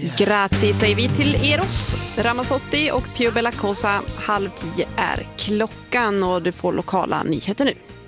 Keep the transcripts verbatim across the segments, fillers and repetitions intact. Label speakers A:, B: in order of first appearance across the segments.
A: Grazie säger vi till Eros Ramazzotti och Pio Bella Cosa. Halv tio är klockan och du får lokala nyheter nu.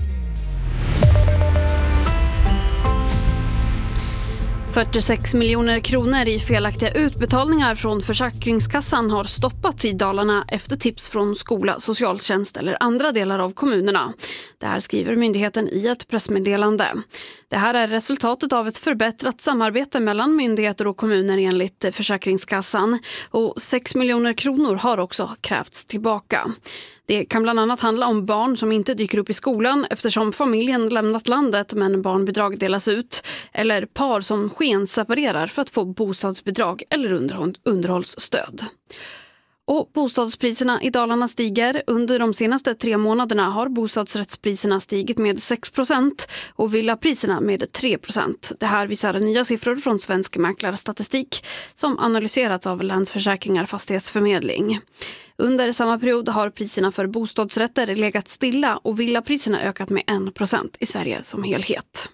A: fyrtiosex miljoner kronor i felaktiga utbetalningar från Försäkringskassan har stoppats i Dalarna efter tips från skola, socialtjänst eller andra delar av kommunerna. Det här skriver myndigheten i ett pressmeddelande. Det här är resultatet av ett förbättrat samarbete mellan myndigheter och kommuner enligt Försäkringskassan. Och sex miljoner kronor har också krävts tillbaka. Det kan bland annat handla om barn som inte dyker upp i skolan eftersom familjen lämnat landet men barnbidrag delas ut. Eller par som skenseparerar för att få bostadsbidrag eller underhållsstöd. Och bostadspriserna i Dalarna stiger. Under de senaste tre månaderna har bostadsrättspriserna stigit med sex procent och villapriserna med tre procent. Det här visar nya siffror från Svensk Mäklarstatistik som analyserats av Länsförsäkringar Fastighetsförmedling. Under samma period har priserna för bostadsrätter legat stilla och villapriserna ökat med en procent i Sverige som helhet.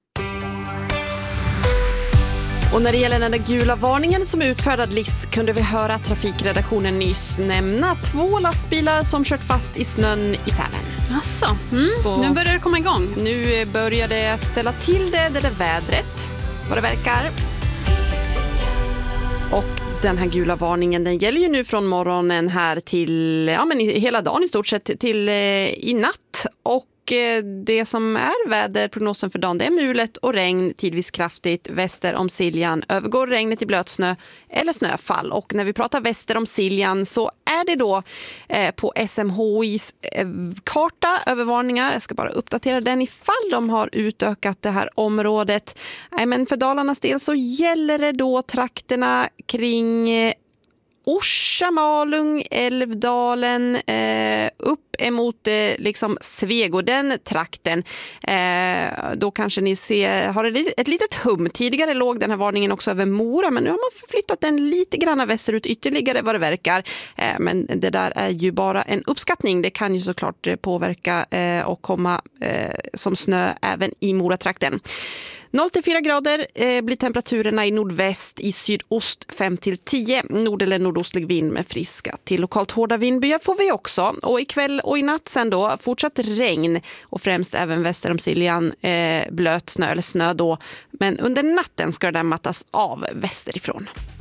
A: Och när det gäller den där gula varningen som utfärdad Liss kunde vi höra trafikredaktionen nyss nämna två lastbilar som kört fast i snön i Sälen.
B: Asså, mm, så nu börjar det komma igång.
A: Nu börjar det ställa till det, det där vädret, vad det verkar. Och den här gula varningen den gäller ju nu från morgonen här till, ja men hela dagen i stort sett till eh, i natt. Och det som är väderprognosen för dagen det är mulet och regn tidvis kraftigt väster om Siljan. Övergår regnet i blötsnö eller snöfall. Och när vi pratar väster om Siljan så är det då eh, på S M H I:s eh, karta över varningar. Jag ska bara uppdatera den ifall de har utökat det här området. Nej, men för Dalarnas del så gäller det då trakterna kring eh, Orsa, Malung, Älvdalen, eh, upp emot eh, liksom Sveg och den trakten. Eh, då kanske ni ser, har ett, ett litet hum. Tidigare låg den här varningen också över Mora, men nu har man förflyttat den lite grann västerut ytterligare vad det verkar. Eh, men det där är ju bara en uppskattning. Det kan ju såklart påverka eh, och komma eh, som snö även i Moratrakten. noll till fyra grader eh, blir temperaturerna i nordväst, i sydost fem till tio. Nord- eller nordostlig vind med friska till lokalt hårda vindbyar får vi också. Och ikväll och i natt sen då fortsatt regn och främst även väster om Siljan eh, blöt snö eller snö då. Men under natten ska det mattas av västerifrån.